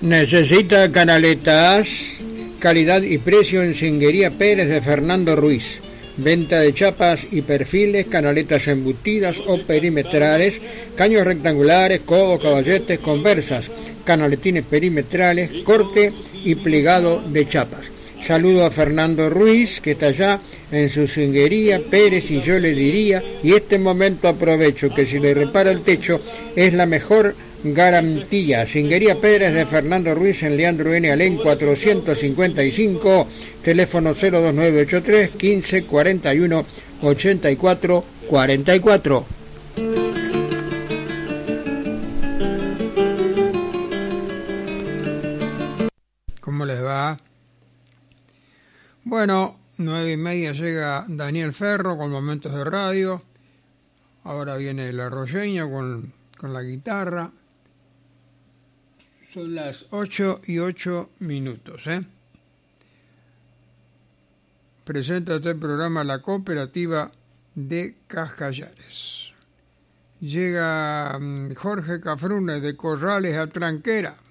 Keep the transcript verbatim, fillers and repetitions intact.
¿Necesita canaletas? Calidad y precio en Singuería Pérez de Fernando Ruiz. Venta de chapas y perfiles, canaletas embutidas o perimetrales, caños rectangulares, codos, caballetes, conversas, canaletines perimetrales, corte y plegado de chapas. Saludo a Fernando Ruiz, que está allá en su Singuería Pérez, y yo le diría, y este momento aprovecho, que si le repara el techo es la mejor garantía. Singuería Pérez de Fernando Ruiz en Leandro N. Alén cuatrocientos cincuenta y cinco, teléfono cero dos nueve ocho tres, quince, cuarenta y uno, ochenta y cuatro, cuarenta y cuatro. ¿Cómo les va? Bueno, nueve y media llega Daniel Ferro con Momentos de Radio. Ahora viene la Royeña con, con la guitarra. Son las ocho y ocho minutos, ¿eh? Presenta este programa la Cooperativa de Cascallares. Llega Jorge Cafrune de Corrales a Tranquera.